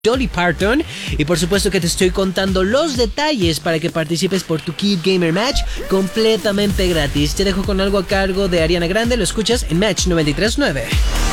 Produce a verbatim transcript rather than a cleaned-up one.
Dolly Parton, y por supuesto que te estoy contando los detalles para que participes por tu Kid Gamer Match completamente gratis. Te dejo con algo a cargo de Ariana Grande, lo escuchas en Match noventa y tres punto nueve.